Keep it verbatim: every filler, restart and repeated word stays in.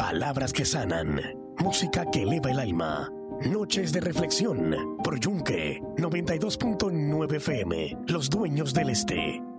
Palabras que sanan, música que eleva el alma. Noches de reflexión por Yunque noventa y dos punto nueve F M, los dueños del este.